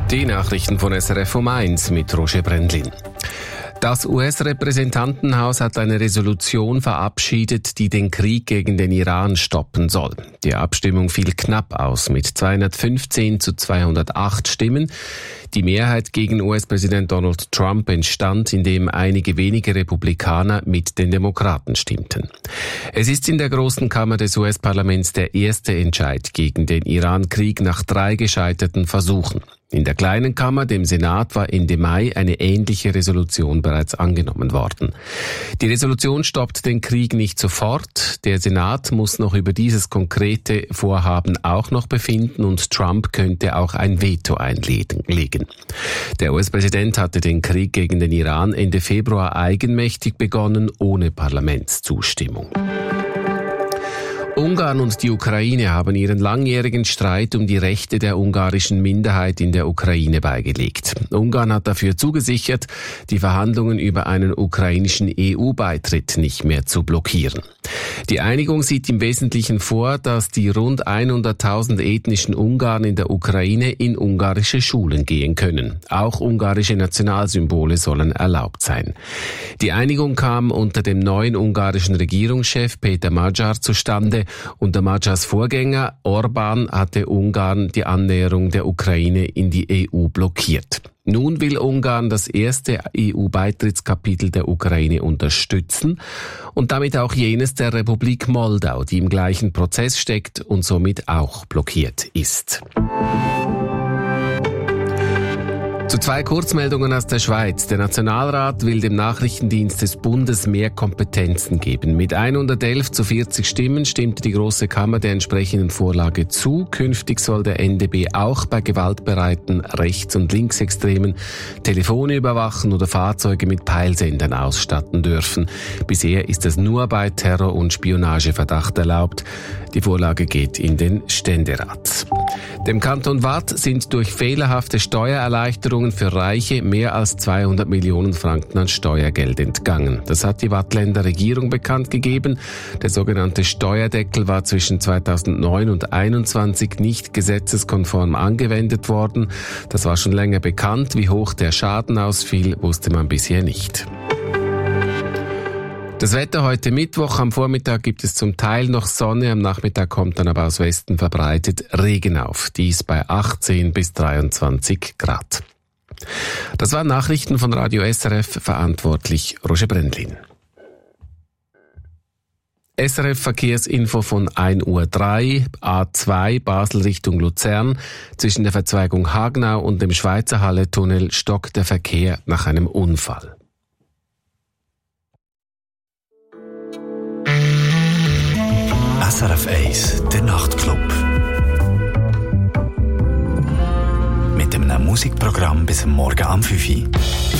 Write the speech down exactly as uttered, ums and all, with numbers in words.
Die Nachrichten von S R F um eins mit Roger Brendlin. Das U S-Repräsentantenhaus hat eine Resolution verabschiedet, die den Krieg gegen den Iran stoppen soll. Die Abstimmung fiel knapp aus mit zweihundertfünfzehn zu zweihundertacht Stimmen. Die Mehrheit gegen U S-Präsident Donald Trump entstand, indem einige wenige Republikaner mit den Demokraten stimmten. Es ist in der großen Kammer des U S-Parlaments der erste Entscheid gegen den Iran-Krieg nach drei gescheiterten Versuchen. In der kleinen Kammer, dem Senat, war Ende Mai eine ähnliche Resolution bereits angenommen worden. Die Resolution stoppt den Krieg nicht sofort. Der Senat muss noch über dieses konkrete Vorhaben auch noch befinden und Trump könnte auch ein Veto einlegen. Der U S-Präsident hatte den Krieg gegen den Iran Ende Februar eigenmächtig begonnen, ohne Parlamentszustimmung. Ungarn und die Ukraine haben ihren langjährigen Streit um die Rechte der ungarischen Minderheit in der Ukraine beigelegt. Ungarn hat dafür zugesichert, die Verhandlungen über einen ukrainischen E U-Beitritt nicht mehr zu blockieren. Die Einigung sieht im Wesentlichen vor, dass die rund hunderttausend ethnischen Ungarn in der Ukraine in ungarische Schulen gehen können. Auch ungarische Nationalsymbole sollen erlaubt sein. Die Einigung kam unter dem neuen ungarischen Regierungschef Peter Magyar zustande. Unter Magyars Vorgänger Orbán hatte Ungarn die Annäherung der Ukraine in die E U blockiert. Nun will Ungarn das erste E U-Beitrittskapitel der Ukraine unterstützen und damit auch jenes der Republik Moldau, die im gleichen Prozess steckt und somit auch blockiert ist. Zu zwei Kurzmeldungen aus der Schweiz. Der Nationalrat will dem Nachrichtendienst des Bundes mehr Kompetenzen geben. Mit hundertelf zu vierzig Stimmen stimmte die Grosse Kammer der entsprechenden Vorlage zu. Künftig soll der N D B auch bei gewaltbereiten Rechts- und Linksextremen Telefone überwachen oder Fahrzeuge mit Peilsendern ausstatten dürfen. Bisher ist es nur bei Terror- und Spionageverdacht erlaubt. Die Vorlage geht in den Ständerat. Dem Kanton Waadt sind durch fehlerhafte Steuererleichterungen für Reiche mehr als zweihundert Millionen Franken an Steuergeld entgangen. Das hat die Waadtländer Regierung bekannt gegeben. Der sogenannte Steuerdeckel war zwischen zweitausendneun und zweitausendeinundzwanzig nicht gesetzeskonform angewendet worden. Das war schon länger bekannt. Wie hoch der Schaden ausfiel, wusste man bisher nicht. Das Wetter heute Mittwoch. Am Vormittag gibt es zum Teil noch Sonne, am Nachmittag kommt dann aber aus Westen verbreitet Regen auf. Dies bei achtzehn bis dreiundzwanzig Grad. Das waren Nachrichten von Radio S R F, verantwortlich Roger Brendlin. S R F Verkehrsinfo von ein Uhr drei, A zwei Basel Richtung Luzern. Zwischen der Verzweigung Hagenau und dem Schweizerhalle-Tunnel stockt der Verkehr nach einem Unfall. S R F eins, der Nachtclub. Mit einem Musikprogramm bis morgen am fünf Uhr.